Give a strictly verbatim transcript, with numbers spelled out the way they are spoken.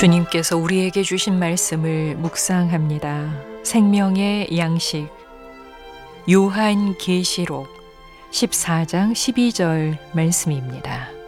주님께서 우리에게 주신 말씀을 묵상합니다. 생명의 양식 요한계시록 십사 장 십이 절 말씀입니다.